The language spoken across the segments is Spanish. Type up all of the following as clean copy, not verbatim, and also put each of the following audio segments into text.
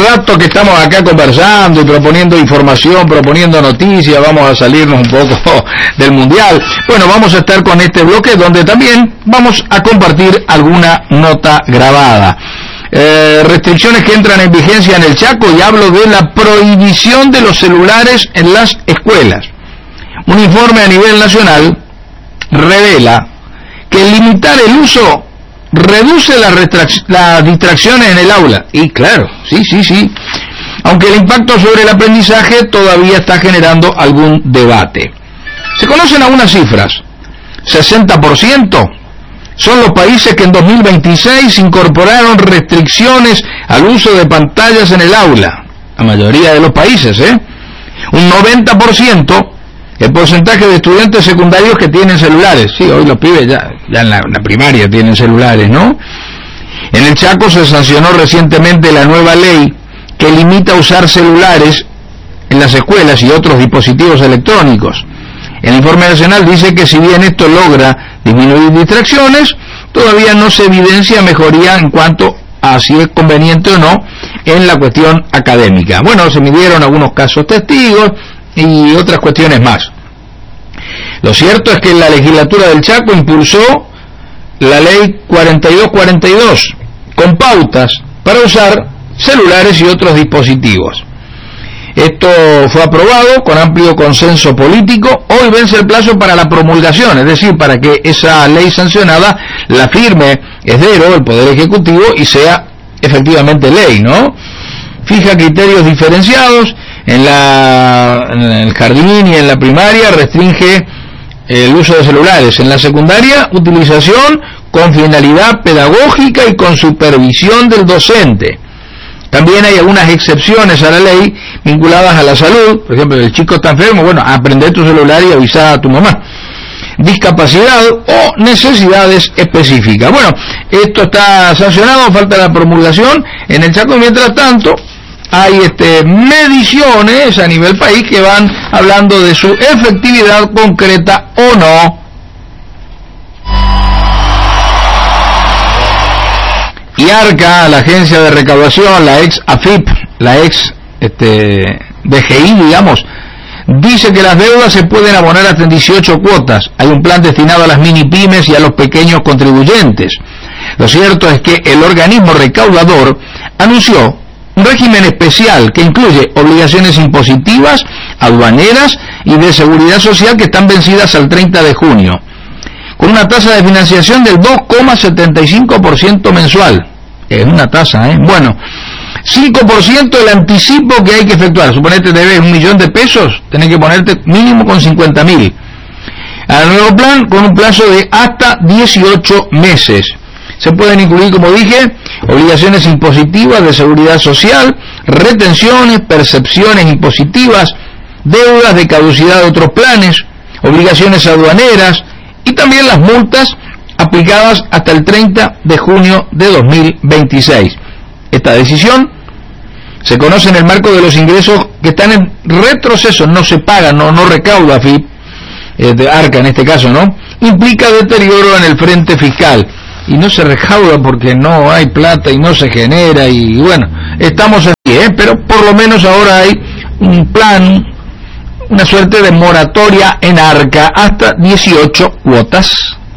rato que estamos acá conversando y proponiendo información, proponiendo noticias, vamos a salirnos un poco del mundial. Bueno, vamos a estar con este bloque donde también vamos a compartir alguna nota grabada. Restricciones que entran en vigencia en el Chaco, y hablo de la prohibición de los celulares en las escuelas. Un informe a nivel nacional revela que limitar el uso reduce las distracciones en el aula. Y claro, sí. Aunque el impacto sobre el aprendizaje todavía está generando algún debate. Se conocen algunas cifras. 60% son los países que en 2026 incorporaron restricciones al uso de pantallas en el aula. La mayoría de los países, Un 90%, el porcentaje de estudiantes secundarios que tienen celulares. Sí, hoy los pibes ya en la primaria tienen celulares, ¿no? En el Chaco se sancionó recientemente la nueva ley que limita usar celulares en las escuelas y otros dispositivos electrónicos. El informe nacional dice que si bien esto logra disminuir distracciones, todavía no se evidencia mejoría en cuanto a si es conveniente o no en la cuestión académica. Bueno, se midieron algunos casos testigos y otras cuestiones más. Lo cierto es que la legislatura del Chaco impulsó la ley 4242 con pautas para usar celulares y otros dispositivos. Esto fue aprobado con amplio consenso político. Hoy vence el plazo para la promulgación, es decir, para que esa ley sancionada la firme Esdero, el Poder Ejecutivo, y sea efectivamente ley, ¿no? Fija criterios diferenciados. En el jardín y en la primaria restringe el uso de celulares. En la secundaria, utilización con finalidad pedagógica y con supervisión del docente. También hay algunas excepciones a la ley vinculadas a la salud. Por ejemplo, el chico está enfermo, bueno, aprender tu celular y avisar a tu mamá. Discapacidad o necesidades específicas. Bueno, esto está sancionado, falta la promulgación en el Chaco. Mientras tanto, hay mediciones a nivel país que van hablando de su efectividad concreta o no. Y ARCA, la agencia de recaudación, la ex AFIP, la ex DGI, digamos, dice que las deudas se pueden abonar hasta en 18 cuotas. Hay un plan destinado a las mini pymes y a los pequeños contribuyentes. Lo cierto es que el organismo recaudador anunció un régimen especial que incluye obligaciones impositivas, aduaneras y de seguridad social que están vencidas al 30 de junio, con una tasa de financiación del 2,75% mensual. Es una tasa, Bueno, 5% el anticipo que hay que efectuar. Suponete debes $1.000.000, tenés que ponerte mínimo con 50.000. Al nuevo plan, con un plazo de hasta 18 meses. Se pueden incluir, como dije, obligaciones impositivas de seguridad social, retenciones, percepciones impositivas, deudas de caducidad de otros planes, obligaciones aduaneras y también las multas aplicadas hasta el 30 de junio de 2026. Esta decisión se conoce en el marco de los ingresos que están en retroceso, no se pagan, no recauda FIP, de ARCA en este caso, ¿no? Implica deterioro en el frente fiscal. Y no se recauda porque no hay plata y no se genera, y bueno, estamos así, pero por lo menos ahora hay un plan, una suerte de moratoria en ARCA hasta 18 cuotas.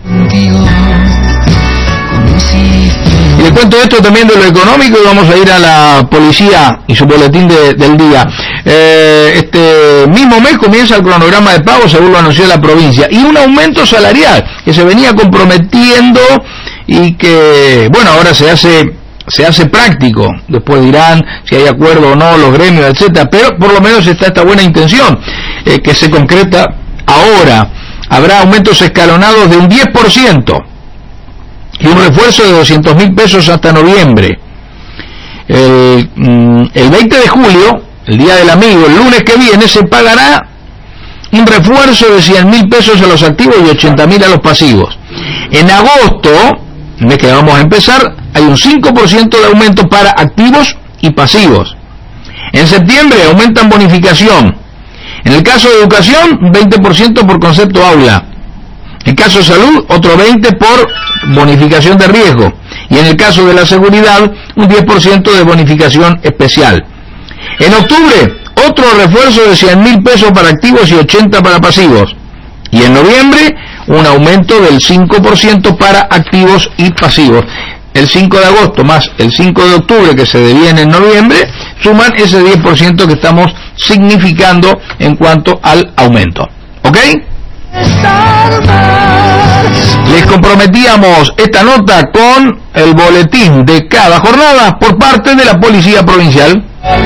Y le cuento esto también de lo económico y vamos a ir a la policía y su boletín del día. Este mismo mes comienza el cronograma de pago, según lo anunció la provincia, y un aumento salarial que se venía comprometiendo y que, bueno, ahora se hace práctico. Después dirán si hay acuerdo o no, los gremios, etcétera, pero por lo menos está esta buena intención que se concreta ahora. Habrá aumentos escalonados de un 10% y un refuerzo de 200.000 pesos hasta noviembre. El 20 de julio, el Día del Amigo, el lunes que viene, se pagará un refuerzo de 100.000 pesos a los activos y 80.000 a los pasivos. En agosto, el mes que vamos a empezar, hay un 5% de aumento para activos y pasivos. En septiembre aumentan bonificación. En el caso de educación, 20% por concepto aula. En caso de salud, otro 20% por bonificación de riesgo. y en el caso de la seguridad, un 10% de bonificación especial. En octubre, otro refuerzo de 100.000 pesos para activos y 80 para pasivos. Y en noviembre, un aumento del 5% para activos y pasivos. El 5 de agosto más el 5 de octubre que se deviene en noviembre, suman ese 10% que estamos significando en cuanto al aumento. ¿Ok? Les comprometíamos esta nota con el boletín de cada jornada por parte de la Policía Provincial.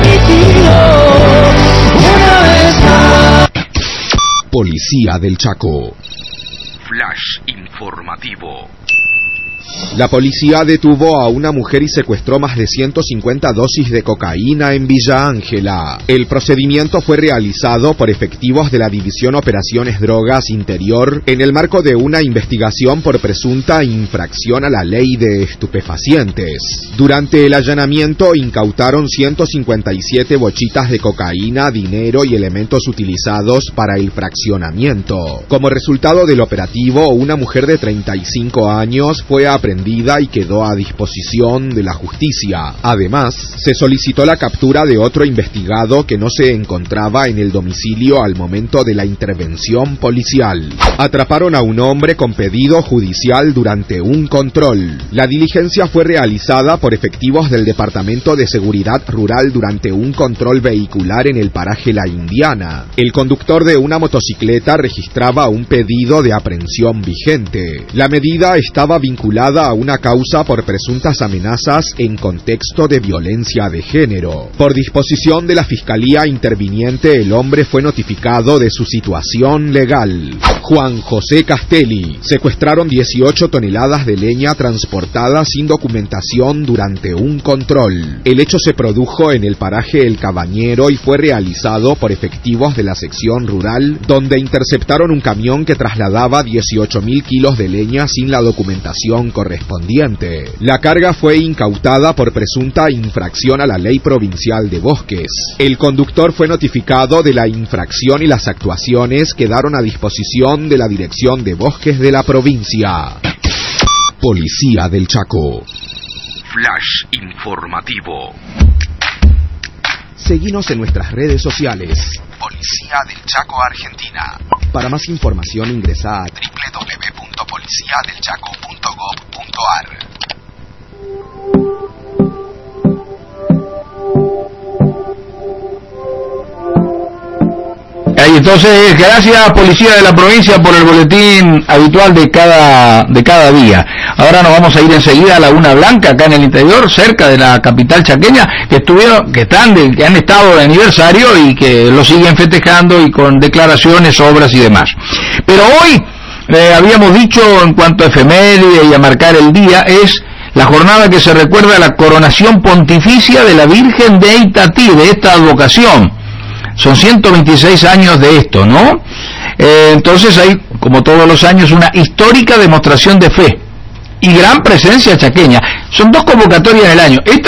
Policía del Chaco. Flash informativo. La policía detuvo a una mujer y secuestró más de 150 dosis de cocaína en Villa Ángela. El procedimiento fue realizado por efectivos de la División Operaciones Drogas Interior en el marco de una investigación por presunta infracción a la ley de estupefacientes. Durante el allanamiento incautaron 157 bochitas de cocaína, dinero y elementos utilizados para el fraccionamiento. Como resultado del operativo, una mujer de 35 años fue aprendida y quedó a disposición de la justicia. Además, se solicitó la captura de otro investigado que no se encontraba en el domicilio al momento de la intervención policial. Atraparon a un hombre con pedido judicial durante un control. La diligencia fue realizada por efectivos del Departamento de Seguridad Rural durante un control vehicular en el paraje La Indiana. El conductor de una motocicleta registraba un pedido de aprehensión vigente. La medida estaba vinculada a una causa por presuntas amenazas en contexto de violencia de género. Por disposición de la Fiscalía interviniente, el hombre fue notificado de su situación legal. Juan José Castelli. Secuestraron 18 toneladas de leña transportada sin documentación durante un control. El hecho se produjo en el paraje El Cabañero y fue realizado por efectivos de la sección rural, donde interceptaron un camión que trasladaba 18.000 kilos de leña sin la documentación correspondiente. La carga fue incautada por presunta infracción a la ley provincial de bosques. El conductor fue notificado de la infracción y las actuaciones quedaron a disposición de la Dirección de Bosques de la provincia. Policía del Chaco. Flash informativo. Seguinos en nuestras redes sociales. Policía del Chaco Argentina. Para más información ingresa a www.policiadelchaco.gov.ar. Entonces, gracias Policía de la Provincia por el boletín habitual de cada día. Ahora nos vamos a ir enseguida a Laguna Blanca, acá en el interior, cerca de la capital chaqueña, que han estado de aniversario y que lo siguen festejando y con declaraciones, obras y demás. Pero hoy, habíamos dicho en cuanto a efeméride y a marcar el día, es la jornada que se recuerda la coronación pontificia de la Virgen de Itatí, de esta advocación. Son 126 años de esto, ¿no? Entonces hay, como todos los años, una histórica demostración de fe y gran presencia chaqueña. Son dos convocatorias en el año. Esta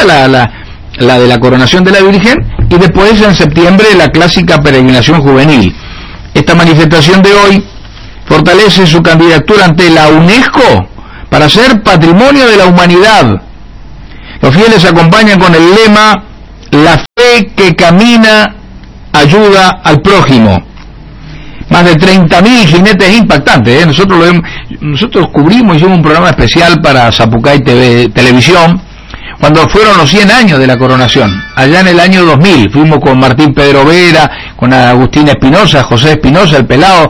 la de la coronación de la Virgen, y después en septiembre la clásica peregrinación juvenil. Esta manifestación de hoy fortalece su candidatura ante la UNESCO para ser Patrimonio de la Humanidad. Los fieles acompañan con el lema "La fe que camina ayuda al prójimo". Más de 30.000 jinetes, impactantes, ¿eh? Nosotros cubrimos, hicimos un programa especial para Zapucay Televisión, cuando fueron los 100 años de la coronación, allá en el año 2000, fuimos con Martín Pedro Vera, con Agustín Espinosa, José Espinosa, el pelado,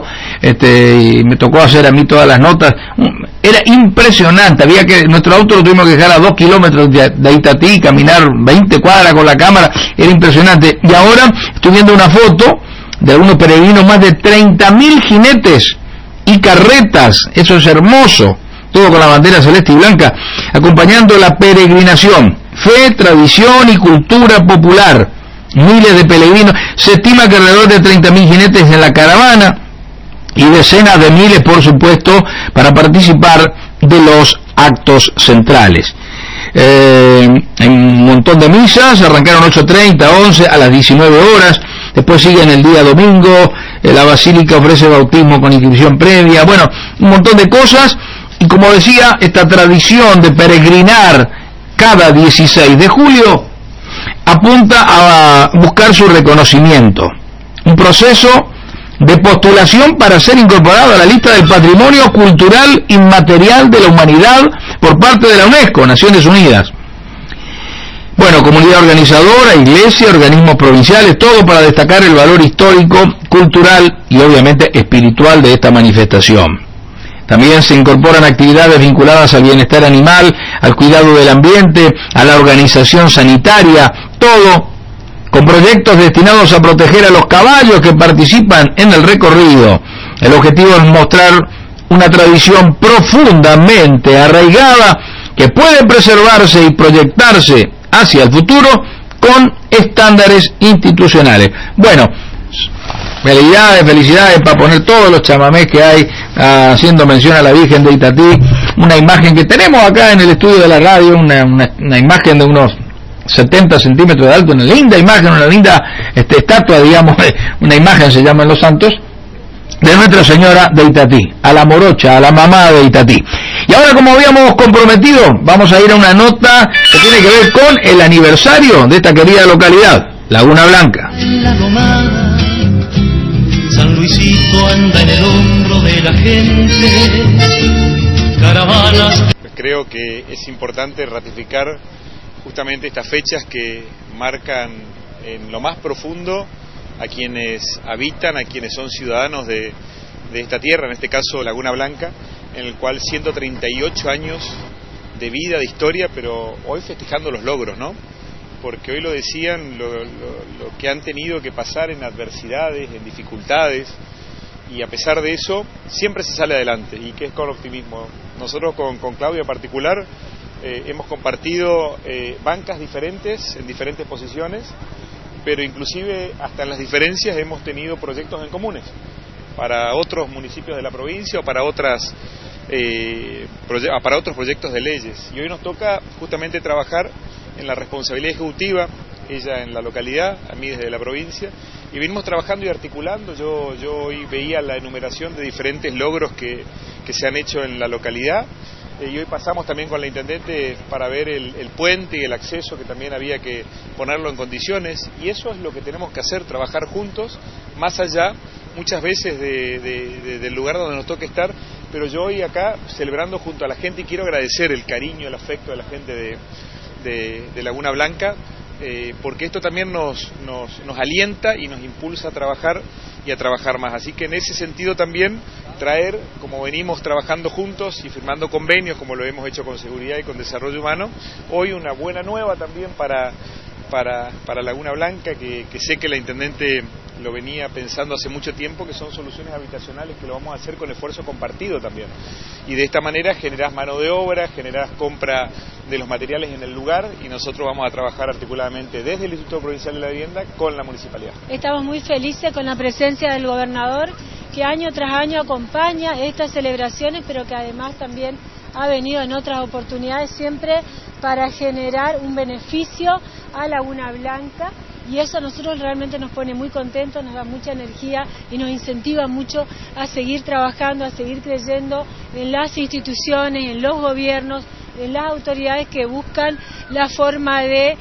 y me tocó hacer a mí todas las notas. Era impresionante, nuestro auto lo tuvimos que dejar a 2 kilómetros de Itatí, caminar 20 cuadras con la cámara, era impresionante. Y ahora estoy viendo una foto de algunos peregrinos, más de 30.000 jinetes y carretas, eso es hermoso, todo con la bandera celeste y blanca, acompañando la peregrinación. Fe, tradición y cultura popular, miles de peregrinos, se estima que alrededor de 30.000 jinetes en la caravana, y decenas de miles, por supuesto, para participar de los actos centrales. Hay un montón de misas, arrancaron 8:30, 11, a las 19 horas, después siguen el día domingo, la basílica ofrece bautismo con inscripción previa, bueno, un montón de cosas, Y como decía, esta tradición de peregrinar cada 16 de julio apunta a buscar su reconocimiento, un proceso de postulación para ser incorporado a la lista del Patrimonio Cultural Inmaterial de la Humanidad por parte de la UNESCO, Naciones Unidas. Bueno, comunidad organizadora, iglesia, organismos provinciales, todo para destacar el valor histórico, cultural y obviamente espiritual de esta manifestación. También se incorporan actividades vinculadas al bienestar animal, al cuidado del ambiente, a la organización sanitaria, todo con proyectos destinados a proteger a los caballos que participan en el recorrido. El objetivo es mostrar una tradición profundamente arraigada que puede preservarse y proyectarse hacia el futuro con estándares institucionales. Bueno, felicidades para poner todos los chamamés que hay haciendo mención a la Virgen de Itatí, una imagen que tenemos acá en el estudio de la radio, una imagen de unos 70 centímetros de alto, una linda imagen, una linda estatua, digamos, una imagen se llama en Los Santos, de Nuestra Señora de Itatí, a la morocha, a la mamá de Itatí. Y ahora, como habíamos comprometido, vamos a ir a una nota que tiene que ver con el aniversario de esta querida localidad, Laguna Blanca. En la lomada, San Luisito anda en el hombro de la gente, caravanas. Creo que es importante ratificar justamente estas fechas que marcan en lo más profundo a quienes habitan, a quienes son ciudadanos de esta tierra, en este caso Laguna Blanca, en el cual 138 años de vida, de historia, pero hoy festejando los logros, ¿no? Porque hoy lo decían, lo que han tenido que pasar en adversidades, en dificultades, y a pesar de eso, siempre se sale adelante, y que es con optimismo. Nosotros con Claudia en particular, hemos compartido bancas diferentes, en diferentes posiciones, pero inclusive hasta en las diferencias hemos tenido proyectos en comunes para otros municipios de la provincia o para otros proyectos de leyes. Y hoy nos toca justamente trabajar en la responsabilidad ejecutiva, ella en la localidad, a mí desde la provincia, y venimos trabajando y articulando. Yo hoy veía la enumeración de diferentes logros que se han hecho en la localidad. Y hoy pasamos también con la intendente para ver el puente y el acceso, que también había que ponerlo en condiciones, y eso es lo que tenemos que hacer, trabajar juntos, más allá muchas veces del lugar donde nos toca estar, pero yo hoy acá celebrando junto a la gente, y quiero agradecer el cariño, el afecto de la gente de Laguna Blanca, porque esto también nos alienta y nos impulsa a trabajar y a trabajar más. Así que en ese sentido también traer, como venimos trabajando juntos y firmando convenios, como lo hemos hecho con seguridad y con desarrollo humano, hoy una buena nueva también para Laguna Blanca, que sé que la intendente lo venía pensando hace mucho tiempo, que son soluciones habitacionales que lo vamos a hacer con esfuerzo compartido también. Y de esta manera generás mano de obra, generás compra de los materiales en el lugar, y nosotros vamos a trabajar articuladamente desde el Instituto Provincial de la Vivienda con la municipalidad. Estamos muy felices con la presencia del gobernador, que año tras año acompaña estas celebraciones, pero que además también ha venido en otras oportunidades siempre para generar un beneficio a Laguna Blanca, y eso a nosotros realmente nos pone muy contentos, nos da mucha energía y nos incentiva mucho a seguir trabajando, a seguir creyendo en las instituciones, en los gobiernos, en las autoridades que buscan la forma de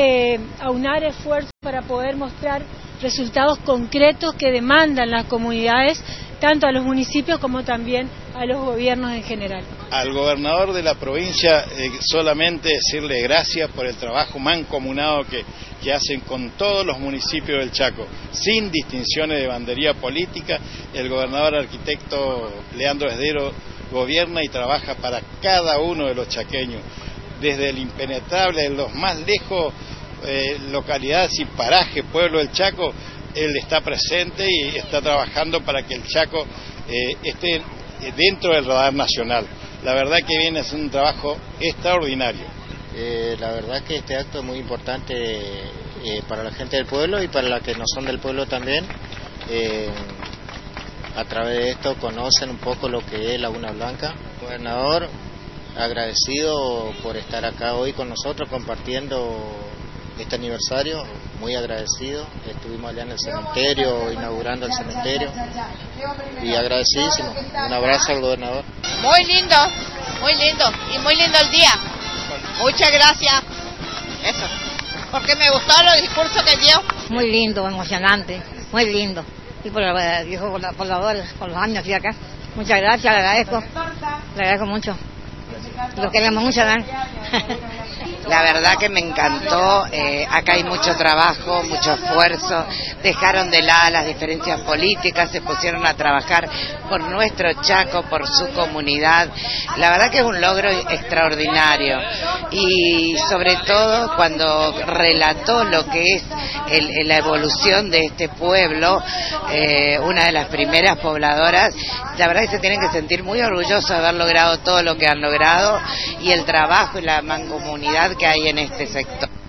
aunar esfuerzos para poder mostrar resultados concretos que demandan las comunidades, tanto a los municipios como también a los gobiernos en general. Al gobernador de la provincia solamente decirle gracias por el trabajo mancomunado que hacen con todos los municipios del Chaco, sin distinciones de bandería política. El gobernador arquitecto Leandro Esdero gobierna y trabaja para cada uno de los chaqueños, desde el impenetrable, de los más lejos, localidades y parajes, pueblo del Chaco. Él está presente y está trabajando para que el Chaco esté dentro del radar nacional. La verdad que viene a hacer un trabajo extraordinario. La verdad que este acto es muy importante para la gente del pueblo y para los que no son del pueblo también. A través de esto conocen un poco lo que es Laguna Blanca. Gobernador, agradecido por estar acá hoy con nosotros compartiendo este aniversario, muy agradecido. Estuvimos allá en el cementerio, inaugurando el cementerio, y agradecidísimo. Un abrazo al gobernador. Muy lindo y muy lindo el día. Muchas gracias. Eso, porque me gustó los discursos que dio. Muy lindo, emocionante, muy lindo. Y por los años de acá. Muchas gracias, le agradezco mucho. Lo queremos mucho, Dan. La verdad que me encantó, acá hay mucho trabajo, mucho esfuerzo, dejaron de lado las diferencias políticas, se pusieron a trabajar por nuestro Chaco, por su comunidad. La verdad que es un logro extraordinario, y sobre todo cuando relató lo que es la evolución de este pueblo, una de las primeras pobladoras, la verdad que se tienen que sentir muy orgullosos de haber logrado todo lo que han logrado y el trabajo y la mancomunidad que hay en este sector.